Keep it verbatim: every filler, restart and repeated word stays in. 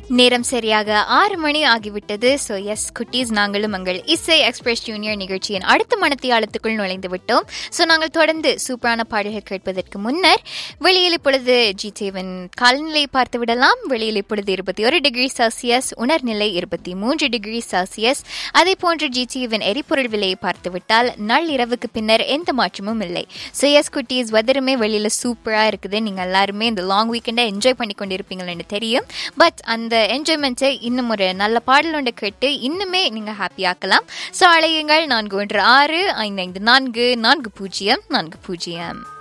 நேரம் சரியாக ஆறு மணி ஆகிவிட்டது. ஸோ எஸ் குட்டீஸ், நாங்களும் எங்கள் இசை எக்ஸ்பிரஸ் ஜூனியர் நிகழ்ச்சியின் அடுத்த மனத்தியாலத்துக்குள் நுழைந்து விட்டோம். ஸோ நாங்கள் தொடர்ந்து சூப்பரான பாடல்கள் கேட்பதற்கு முன்னர் வெளியில் இப்பொழுது ஜிடிவின் காலநிலை பார்த்து விடலாம். வெளியில் இப்பொழுது இருபத்தி ஒரு டிகிரி செல்சியஸ், உணர்நிலை இருபத்தி மூன்று டிகிரி செல்சியஸ். அதே போன்று ஜிடிவின் எரிபொருள் விலையை பார்த்துவிட்டால் நள்ளிரவுக்கு பின்னர் எந்த மாற்றமும் இல்லை. ஸோ எஸ் குட்டீஸ், வெதருமே வெளியில் சூப்பராக இருக்குது. நீங்கள் எல்லாருமே இந்த லாங் வீக்கெண்டை என்ஜாய் பண்ணி கொண்டிருப்பீங்கன்னு தெரியும். பட் அந்த என்ஜாய்மெண்ட்டை இன்னும் ஒரு நல்ல பாடல் ஒன்று கேட்டு இன்னுமே நீங்கள் ஹாப்பியாக்கலாம். ஸோ அழையுங்கள் நான்கு ஒன்று ஆறு ஐந்து ஐந்து நான்கு நான்கு பூஜ்ஜியம் நான்கு பூஜ்ஜியம்.